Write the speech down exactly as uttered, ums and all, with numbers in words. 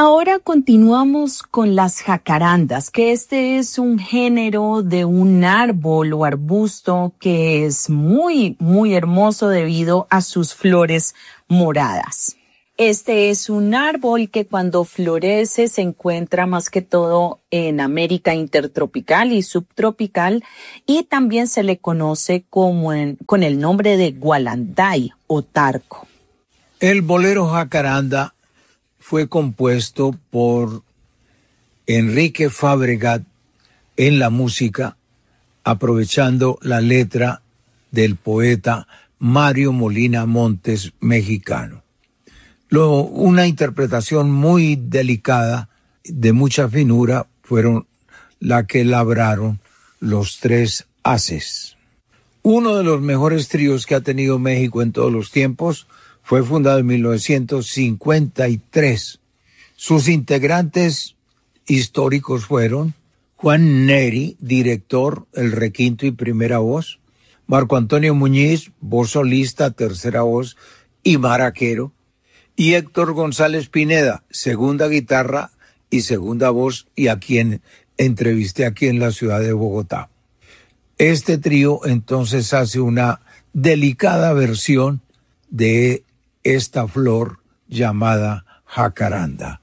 Ahora continuamos con las jacarandas, que este es un género de un árbol o arbusto que es muy, muy hermoso debido a sus flores moradas. Este es un árbol que cuando florece se encuentra más que todo en América intertropical y subtropical, y también se le conoce como en, con el nombre de gualanday o tarco. El bolero jacaranda fue compuesto por Enrique Fabregat en la música, aprovechando la letra del poeta Mario Molina Montes, mexicano. Luego, una interpretación muy delicada, de mucha finura, fueron la que labraron los tres haces. Uno de los mejores tríos que ha tenido México en todos los tiempos fue fundado en mil novecientos cincuenta y tres. Sus integrantes históricos fueron Juan Neri, director, el requinto y primera voz; Marco Antonio Muñiz, voz solista, tercera voz y maraquero; y Héctor González Pineda, segunda guitarra y segunda voz, y a quien entrevisté aquí en la ciudad de Bogotá. Este trío entonces hace una delicada versión de esta flor llamada jacaranda.